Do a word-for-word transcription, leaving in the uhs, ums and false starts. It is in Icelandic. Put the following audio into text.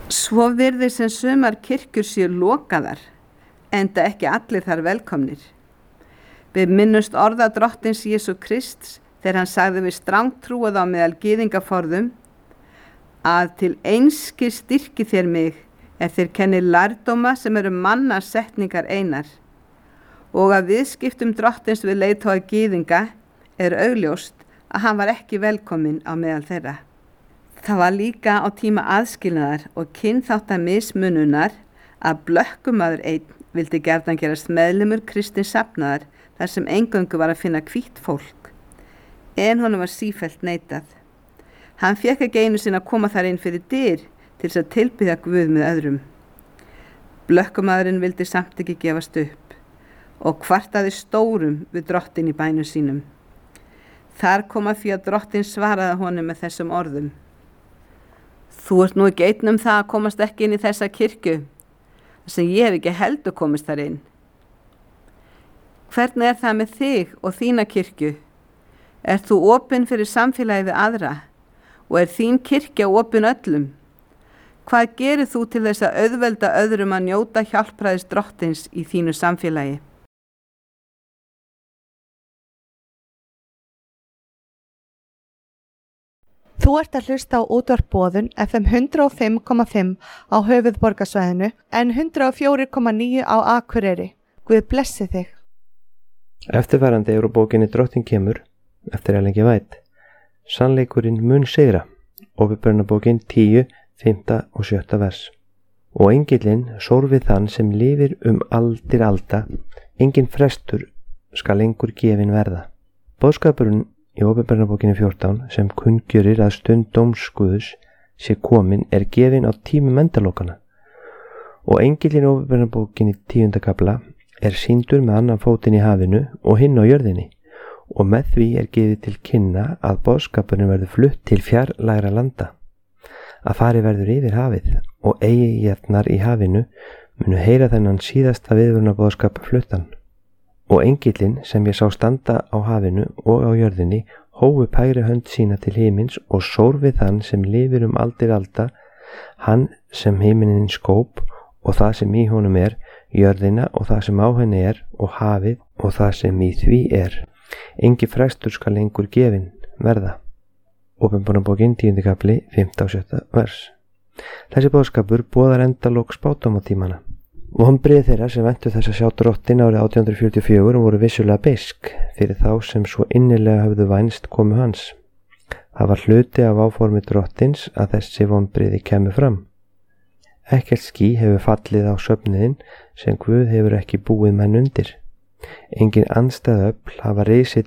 Svo virðist sem sumar kirkjur séu lokaðar, enda ekki allir þar velkomnir. Við minnumst orða drottins Jesú Krists þegar hann sagði við strangtrúað á meðal gyðingaforðum að til einski styrki þér mig er þér kenni lærdóma sem eru manna setningar einar, og að viðskiptum drottins við leiðtoga gyðinga er augljóst að hann var ekki velkominn á meðal þeirra. Það var líka á tíma aðskilnaðar og kynþáttamismununar að blökkumaður einn vildi gjarnan gerast meðlimur kristins safnaðar þar sem eingöngu var að finna hvítt fólk, en honum var sífellt neitað. Hann fékk ekki einu sinni að koma þar inn fyrir dyr til þess að tilbiðja Guð með öðrum. Blökkumaðurinn vildi samt ekki gefast upp og kvartaði stórum við drottin í bænum sínum. Þar kom að því að drottin svaraði honum með þessum orðum: Þú ert nú ekki einn um það að komast ekki inn í þessa kirkju, þar sem ég hef ekki heldur komist þar inn. Hvernig er það með þig og þína kirkju? Ert þú opinn fyrir samfélagið við aðra og er þín kirkja opinn öllum? Hvað gerir þú til þess að auðvelda öðrum að njóta hjálpræðis drottins í þínu samfélagi? Þú ert að hlusta á útvarp Boðun F M hundrað og fimm komma fimm á höfuðborgarsvæðinu en hundrað og fjögur komma níu á Akureyri. Guð blessi þig. Eftirfarandi er úr bókinni Drottinn kemur eftir Ellen G. White. Sannleikurinn mun sigra. Åpenbarunarbókin tíu, fimmta og sjötta vers. Og engillinn sór við þann sem lifir um aldir alda, engin frestur skal lengur gefin verða. Boðskapurinn í Åpenbarunarbókinni fjórtán sem kunngjörir að stund dómsguðs sé komin er gefin á tímum endalokana. Og engillinn í Åpenbarunarbókinni tíunda kafla er sýndur með annan fótinn í hafinu og hinn á jörðinni, og með því er gefið til kynna að boðskapurinn verður flutt til fjarlægra landa, að fari verður yfir hafið, og eyjarnar í hafinu munu heyra þennan síðasta viðvörunarboðskap fluttan. Og engillinn sem ég sá standa á hafinu og á jörðinni hófu hægri hönd sína til himins og sór við þann sem lifir um aldir alda, hann sem himinin skóp og það sem í honum er, jörðina og það sem á henni er, og hafið og það sem í því er. Engi frestur skal lengur gefin verða. Åpenbarunarbókin tíundi kafli, fimmta og sjötta vers. Þessi boðskapur boðar endalok spádómatímana. Vonbrigði þeirra sem ventu þess að sjá drottin árið átján hundruð fjörutíu og fjögur voru vissulega beisk fyrir þá sem svo innilega höfðu vænst komu hans. Það var hluti af áformi drottins að þessi vonbrigði kemur fram. Ekkert ský hefur fallið á söfniðinn sem Guð hefur ekki búið menn undir. Engin andstæðöfl hafa risið